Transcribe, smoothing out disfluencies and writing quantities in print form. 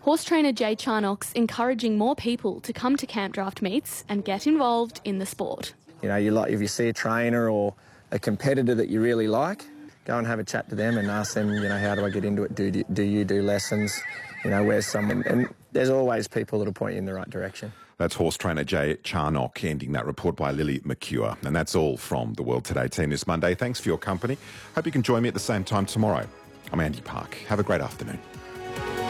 Horse trainer Jay Charnock's encouraging more people to come to camp draft meets and get involved in the sport. You know, if you see a trainer or a competitor that you really like, go and have a chat to them and ask them, you know, how do I get into it? Do you do lessons? You know, where's someone? And there's always people that'll point you in the right direction. That's horse trainer Jay Charnock, ending that report by Lily McCure. And that's all from the World Today team this Monday. Thanks for your company. Hope you can join me at the same time tomorrow. I'm Andy Park. Have a great afternoon.